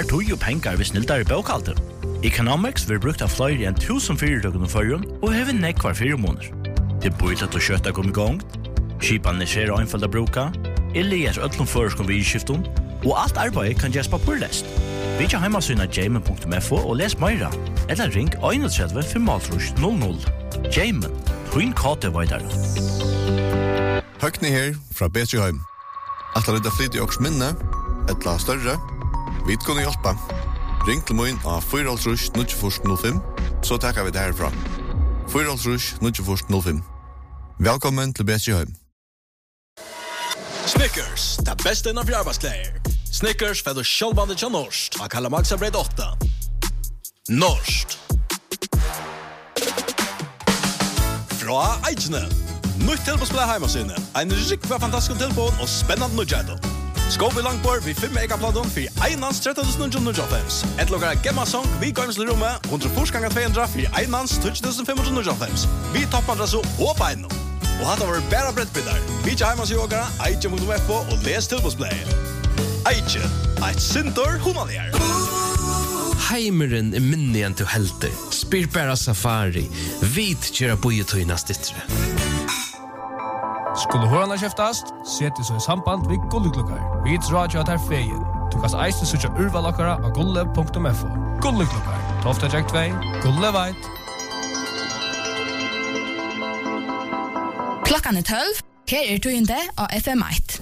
Spær tog jo pengar hvis snildar I bókhalder. Economics vil brukt av flere enn 1000 fyrirtøkken førjun og hever nekvar 4 måneder. Det bøylet og kjøtta kom I gang, skipan skjer og einfalda bruka, eller öllum føreskom vidskifton, og alt arbeid kan gjøres papurlest. Vi kan heimasyna jamen.fo og les meira, eller ring 31 500 00. Jamen, twin kate veidar. Høgni her fra Betriheim. At la flyt I åks minne, etla større, vi kunne hjelpa. Ring til min av 4-0-05, så takkar vi det herfra. 4-0-05. Velkommen til Betriheim. Snickers, det bästa innan för arbetskläder. Snickers för det självbandet till Norst. Man kallar Maxa Bread 8. Norst. Fra Eichne. Nytt tilbådsspel hemmasyne. En riktig fantastisk tilbåd og spennende nødgjædel. Skål vi langt bort vid 5 megapladon for 1-13.995. Et lukkar Gemma-song vi gøymsle rommet 100x200 for 1-2595. Vi toppmadras og beina. Og hatt var bæra brettbildar. Vi ikke heimas jogara, Eiche.fo og les tilbådsplay. Eiche, eit sintor hunalier. Heimeren minni enn til helter. Spyr bæra safari. Vit kjera bojetøyna stittre. Skulle hørna kjeftast, seti så I samband vi gulleklukkar. Vi drar at her feien. Du kan eiste sutja urvalakkara av gulle.fo. Gulleklukkar. Tofta Jack 2, Gulle veit. Klokkan 12, her tøyende av FM1.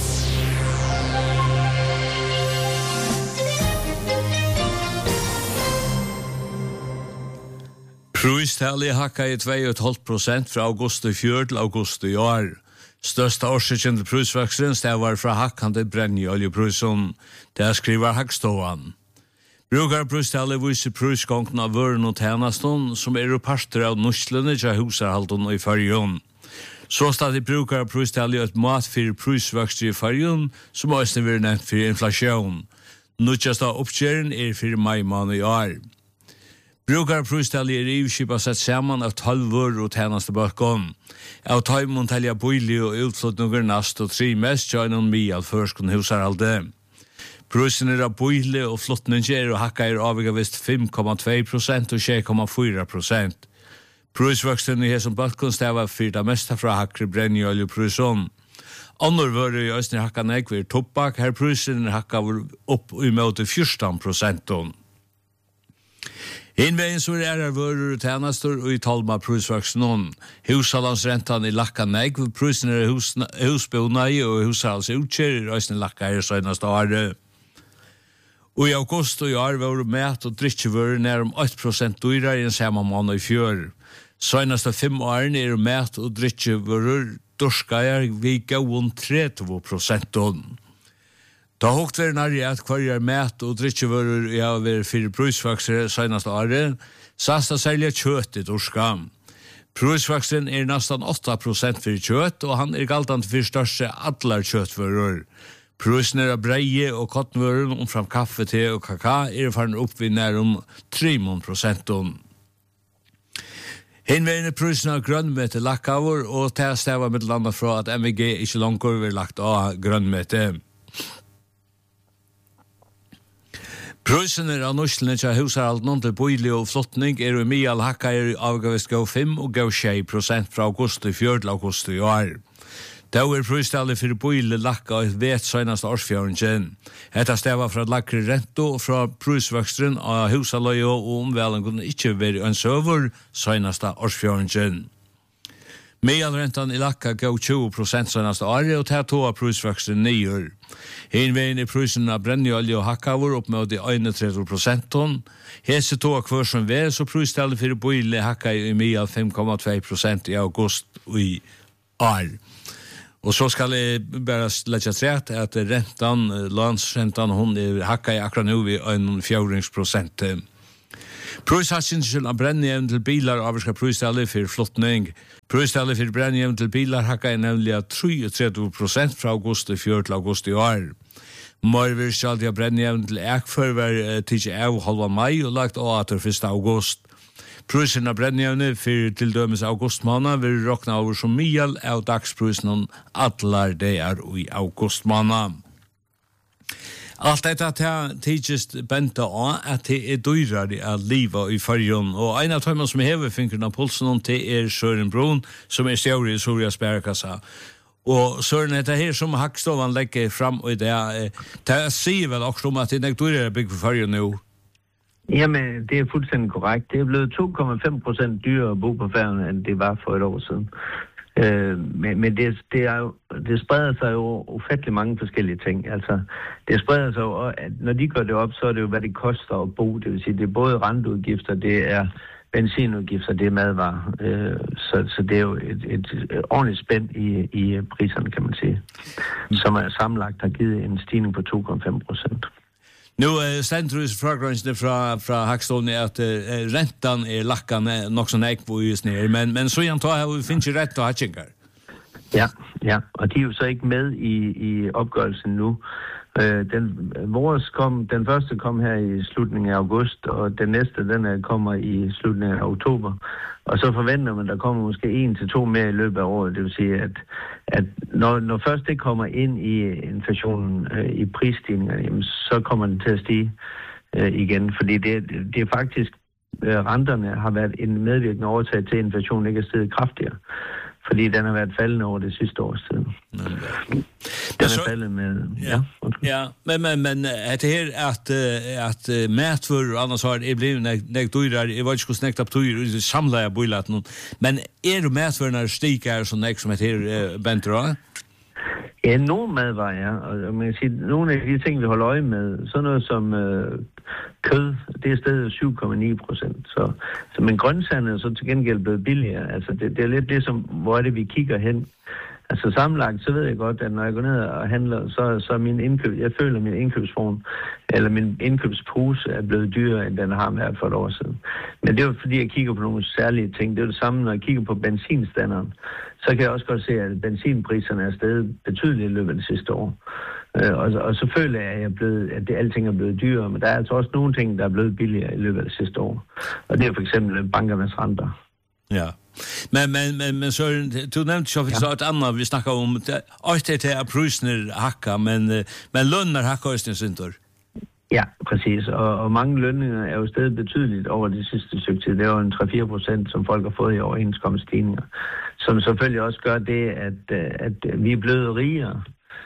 Prustallet hakka I 2,5% fra august I fjør til august I år. Største årsaken til prusveksten stavar fra hakkande brennoljeprisen. Det skriver Hackståan. Brukarprustallet viser prusgången av vøren og tjenestene som parter av norslene til husarhalten I fargen. Så stadig brukar prustallet et mat for prusvekst I fargen som også vil nevnt for inflasjon. Nødjast av oppgjøren for mai måned I år. Brukarprustallet ivskipa sett saman av 12 år og tjenestebøkken. Av taimon telja bolig og utflutninger nast og 3 mest kjøynen mial førskon husarhalde. Prusen av bolig og flutninger og hakka avvika vist 5,2% og 6,4%. Prusvøksten I hesson bøkken stava for det meste fra hakre brennoljeprisen. Annor vører I østner hakka negver tobak, her prusen hakka opp I måte 14%. Innvegin så vører og tjenester og I talma prusvøksten. Hushallandsrentan I lakka negv, prusen husbonai og hushalls utkjer østner lakka søgnast året. Og I august og I år var mat og drikkevører nær 8% dyrere enn samme måned I fjør. Søgnast av 5 årene mat og drikkevører dorskaier vi gavun 30%. Da håkt vi nærlig at hver mat og drikkevører I har vært 4 prusvakser søgnast av året, sasta særlig kjøtt I dorska. Prusvaksen nesten 8% for kjøtt, og han galtant for største allar kjøttvører. Prusen av breie og kottnvøren omfram kaffe, te og kaka farin opp vid nærum 3%. Hinvegin prusen av grønnmete lakkavur, og til stava med landa fra at MVG ikke langkur vil lagt av grønnmete. Prusen av norslene til husarhalden til bolig og flottning I mial hakka avgavist gav 5 og gav 6% fra august I fjør til august I år. Da prustallet for boile lakka og vet søgnast årsfjøringen. Etta stava fra lakre rento og fra prusvøkstren av husaløy og omvælen kunne ikke være ønsøver søgnast årsfjøringen. Medelrentan I lakka gav 20% søgnast året og til to av prusvøkstren 9. Hinvegin prusen av brennolje og hakkavur opp med 31%. Hese to av hver som vær, så prustallet for boile hakka I medel 5,2% I august I år. Og så skal jeg bare letja trett at rentan, landsrentan, hun hakka I akkurat nu ved 1,4%. Prushatsinsen av brennjevn til bilar avvarska prustallet for flottning. Prustallet for brennjevn til bilar hakka nemlig 33% fra august I fjør til august I år. Morvirskjaldi av brennjevn til ekfør var tidsi av halva mai og lagt av til 1. august. Prusen av brennjevne for til dømes augustmåned vil råkna over som mial av dagsprusen allar det I augustmåned. Allt detta tidsist benta av at det dyrare att leva i färgen. Och en av dem som hever fingrarna pulsen till Søren Brun, som stjåre i Soria Sparkassa. Og Søren, det her som Hackstovan lägger fram och det säger väl också om att det är dyrare bygg för färgen nu? Jamen, det er fuldstændig korrekt. Det er blevet 2,5% dyrere at bo på Færøerne, end det var for et år siden. Men det spreder sig jo ufattelig mange forskellige ting. Altså, det spreder sig jo, at når de gør det op, så er det jo, hvad det koster at bo. Det vil sige, det er både renteudgifter, det er benzinudgifter, det er madvarer. Så det er jo et ordentligt spænd i priserne, kan man sige, som er sammenlagt har givet en stigning på 2,5%. Nu stendur fragrance fra Hackstone at rentan lakkande nok så nek på just ner, men så antar vi finnes rett og hatchinger. Ja, og de er jo så ikke med i opgørelsen nu. Den første kom her i slutningen af august, og den næste kommer i slutningen af oktober. Og så forventer man, der kommer måske 1 til 2 mere i løbet af året. Det vil sige, at når først det kommer ind i inflationen, i prisstigninger, jamen, så kommer den til at stige igen. Fordi det er faktisk, renterne har været en medvirkende årsag til, at inflationen ikke er steget kraftigere. Fordi den har været faldende over det sidste års tid. Den er faldet med... Ja, men det her at matvarer og annars har det blevet nægt dyrere, jeg var ikke skulle snægt op dyrere, det samler jeg bøylaten. Men matvarerne stiger så nægt som det her Bentra? Ja, nogle madvarer, ja. Og man kan sige, nogle af de ting, vi holder øje med, sådan noget som kød, det er stedet 7,9%. Så men grøntsagerne er så til gengæld blevet billigere. Altså, det er lidt det, som, hvor er det, vi kigger hen. Altså sammenlagt, så ved jeg godt, at når jeg går ned og handler, så min indkøb, jeg føler min indkøbsform, eller min indkøbspose er blevet dyrere, end den har været for et år siden. Men det er jo fordi, jeg kigger på nogle særlige ting. Det er jo det samme, når jeg kigger på benzinstanderen. Så kan jeg også godt se, at benzinpriserne er steget betydeligt i løbet af det sidste år. Og så føler jeg, at alting er blevet dyrere, men der er altså også nogle ting, der er blevet billigere i løbet af det sidste år. Og det er for eksempel bankernes renter. Ja. Men så du nævnte så et andet vi snakker om det er priserne hakka, men lønner hakka også sinter. Ja, præcis. Og mange lønninger er jo steget betydeligt over det sidste stykke tid. Det er jo en 3-4%, som folk har fået i overenskomststigninger. Som selvfølgelig også gør det, at vi er blevet rigere.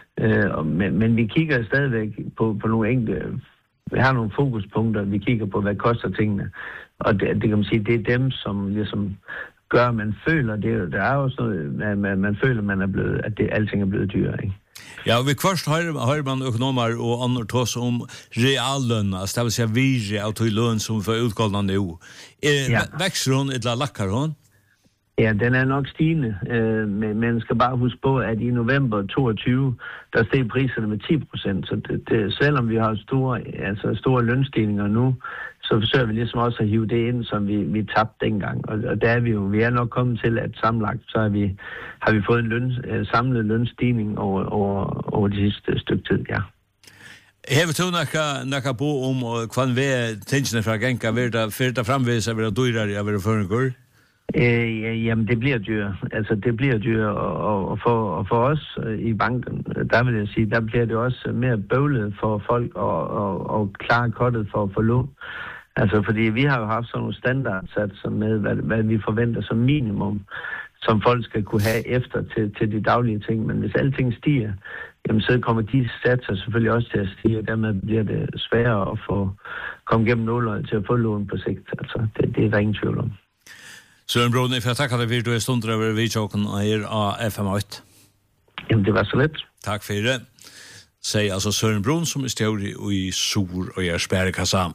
Men vi kigger stadigvæk på nogle enkelte... Vi har nogle fokuspunkter, vi kigger på, hvad koster tingene. Og det kan man sige, det er dem, som ligesom gør, at man føler, der er jo sådan noget, man føler, man er blevet, at alting er blevet dyrere, ikke? Ja, og vi først hører man økonomer og andre tås om reallønner, altså det vil sige virre av til løn som får utgående nu. Vækser hun eller lakker hun? Ja, den er nok stigende, men man skal bare huske på, at i november 2022, der steg priserne med 10%, så selvom vi har store lønstigninger nu, så forsøger vi ligesom også at hive det ind, som vi tabte dengang. Og der er vi er nok kommet til, at sammenlagt, så har vi fået en samlet lønstigning over de sidste stykke tid, ja. Har du nækka bo om, hvordan vil tingene fra Genka være fremvise at være dyrere at være førengår? Jamen, det bliver dyrt. Altså, det bliver dyrt, og for os i banken, der vil jeg sige, der bliver det også mere bøvlet for folk og klare kottet for at få lån. Altså, fordi vi har jo haft sådan nogle standardsatser med, hvad vi forventer som minimum, som folk skal kunne have efter til de daglige ting. Men hvis alting stiger, jamen, så kommer de satser selvfølgelig også til at stige, og dermed bliver det sværere at komme gennem nåløjet til at få lån på sigt. Altså, det er der ingen tvivl om. Søren Brun, jeg takker deg for at du er stunder over vidtjåken og her av FM8. Jamen, det var så lett. Takk for det. Sier altså Søren Brun, som er stjårig i Sur og gjør Sperrekassa.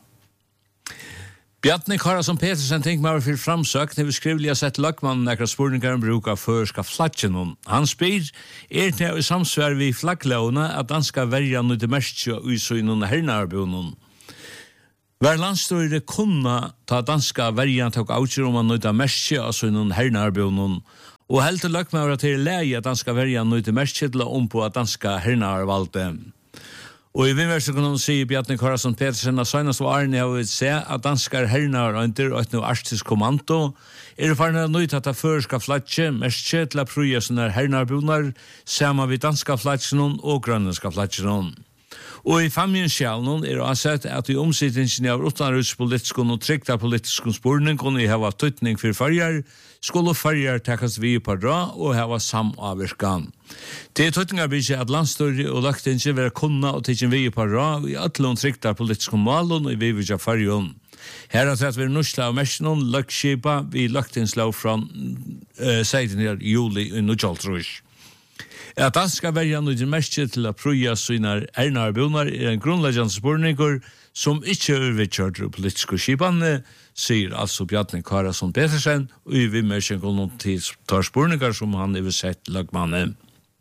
Bjartne Karasson Petersen tenker meg for framsøk når vi skrivelig har sett lagmannen nekker spurningar om bruk av førska flatsjen. Han spyr, det i samsvær vi flagglauna at han skal verja noe det mest og utsøgnen hernarbeunnen. Hver landstøyre kunne ta danska verjan tok avgjør om han nøyda merskje av sønnen hernarbeunnen, og helt til løk med å til leie at danska verjan nøyda merskje til å på at danska hernarvalgte. Og i vimverset kunne han si Bjartne Karasson Petersen at søgnast var Arne har vi se at danskar hernarvalgte og et noe arktisk kommando farne nøyda at det føreska flatsje merskje til å prøye sånne hernarbeunar, sama vi danska flatsjenon og grønneska flatsjenon. Og I familjen det sett at I omsittingen av utenrikspolitisk og trygta politisk spurning kunne hava tøytning for farger, skulle farger takkast vi på dra og hava samavvirkan. Det tøytningar blir ikke at landstøyre og lagtinge være kunna og tidsjen vi på dra I alle trygta politisk målen og I vividja fargen. Her at vi nursla av mersenon lagskipa vi lagtinslag fra 16. juli I Nujjaltrus. At han skal være noe merke til å prøve sine ernar bonar en grunnleggende spurninger som ikke overkjørt politiske skipene, sier altså Bjarne Karasson Petersen, og vi merker noen tar spurninger som han har sett lagmannen.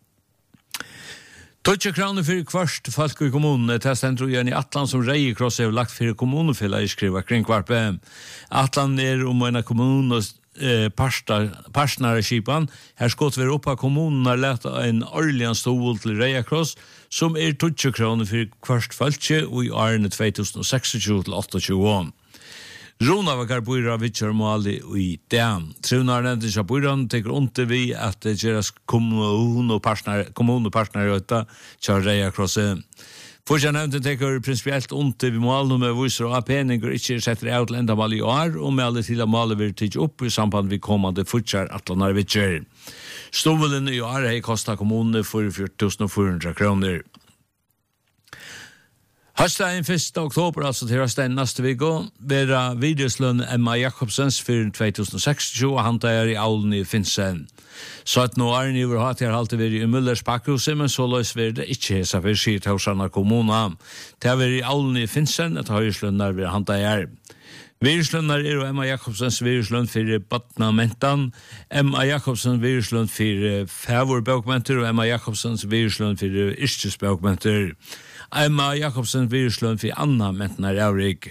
20 kroner for kvart folk I kommunen til Stentrojern I Atlan som Reie Kross har lagt for kommunefella I skriva kring kvarpe. Atlan en kommune partnerskipan. Her skott vi opp av kommunen har lett en årlig stål til Reie Kross som 20 kroner for kvart folk og I årene 2026 til 28. Rona var bøyra vitjar måli I dem. Trunar nevnte seg bøyran teker onte vi at det gjeras kommune og partner I øtta kjar Reia Krosse. Fortsatt nevnte teker prinsipielt onte vi mål med viser og peninger ikke setter av til enda mal I år og med alle til at målet vil tidsi opp I samband vi kommande fortsatt atlanar vitjar. Stovelen I år har kostet kommunene for 4.400 kroner. Høstdagen 1. oktober, altså til høstdagen neste viko, vera videoslønn Emma Jakobsens for 2026, og han tar I aulen I Finsen. Så at nå I over hatt jeg alltid vært I Mullers Bakhuset, men så løs vi det ikke hesa for sitt Hausana kommuna. Det har vært I aulen I Finsen, at høyslønner vil han tar Viruslønner Emma Jakobsens viruslønn for Batnamentan, Emma Jakobsens viruslønn for Favorbøkmenter, og Emma Jakobsens viruslønn for Yrkesbøkmenter. Emma Jakobsen viruslønn for Anna Mentnar Aurik.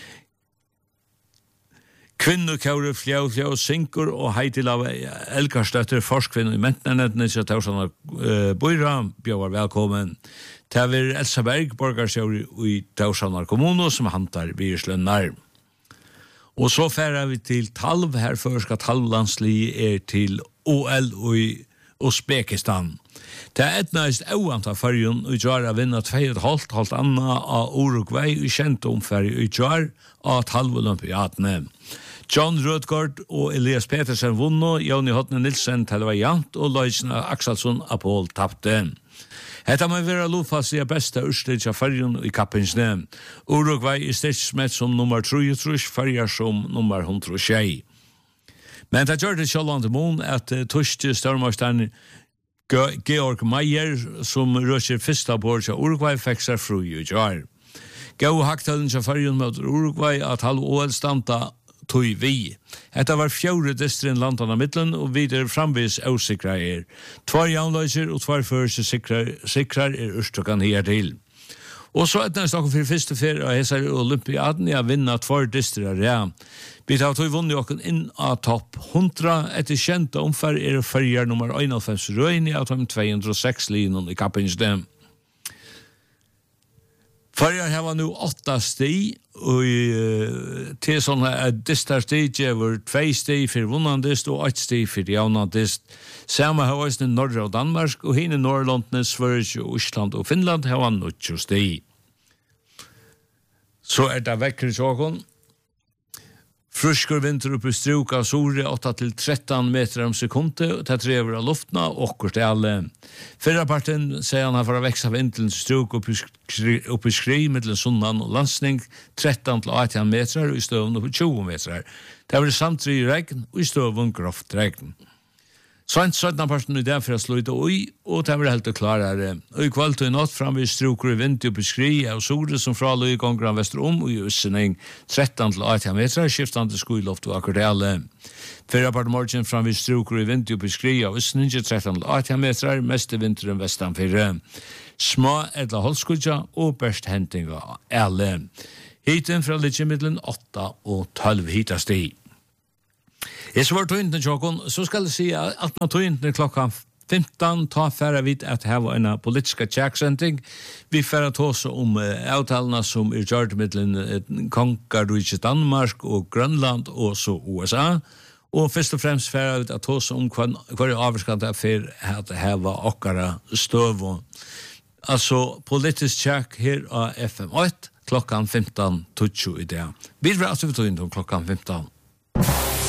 Kvinnokjøret Fjau Sinkur og Heitil av Elkarstøtter forskvinner I Mentnarnettene til Tausana Bøyra, bjør velkommen. Det Elsa Berg, borgarsjøret I Tausana kommune, som hantar viruslønnar. Og så færer vi til Talv, her først at Talvlandslig til OL I Uzbekistan. Det etnaist auant av fargen og jar av vinna 2,5 anna av Uruguay og kjent omfæri og jar av Talvolympiadene. John Rødgaard og Elias Petersen vunno, Jonny Hotne Nilsen til var jant og Løysna Axelsson Apol tapte. Hetta må være lovfast I beste urslit av fargen I kappingsne. Uruguay styrksmett som nummer 3, farger som nummer 100. Men det gjør det sjålande mån at torste størmasteren Georg Meyer, som røser fyrsta bord til Uruguay, fikk seg fru I jar. Gau haktalen til fargen mot Uruguay at halv OL standa tog vi. Etta var 4 distrin landan av middelen, og videre framvis avsikra 2 jaunløyser og 2 førse sikrar urstokan her til. Og så det stokken for første fer av hesar Olympiaden I vinna 2 distrar, ja. Vi tar tog vunnet okken inn av topp 100, etter kjent omfær farger nummer 51 røyni av 206 linjen I kappingsdem. Farger her var nu 8 sti, og til sånne distar sti gjør 2 sti for vunnandist og 8 sti for jaunandist. Samme har vært I Norge og Danmark, og henne Norrlandene, Sverige, Island og Finland har vært 20 sti. Så det vekkert sånn. Frusker vinter upp I struka sore 8-13 meter om sekundet, og det trever av luftna, okkur til alle. Fyrra parten sier han for å veksa vintelen struk upp I skri, mittelen sunnan og landsning, 13-18 meter, og I støvn upp 20 meter. Det var samtri regn, og I støvn groft regn. Sånt 17 parten I det for å slå ut og det var helt klarere. Og I kvalt og I natt fram I struker I vind upp I skri av sore som fra løy gonger av vester og I ussening 13-18 meter, skiftande skuiloft og akkurat alle. Fyrra part morgen fram I struker I vind upp I skri av ussening 13-18 meter, mest I vinteren vestan fyrre. Små edla holdskudja og best henting av alle. Hiten fra Lidjemiddelen 8 og 12 hitasti. Jeg så var tøyntene tjokken, så skal jeg si at man tøyntene klokka 15 ta færre vidt at her var en politiska tjekksenting. Vi færre tås om avtalene som gjort mellom Kongarduiche Danmark og Grønland og så USA. Og først og fremst færre vidt at tås om hver avskant affær at her var okkara støv. alltså politisk check här av FM1 klockan 15:20 i dag. Vi drar alltså ut klockan 15.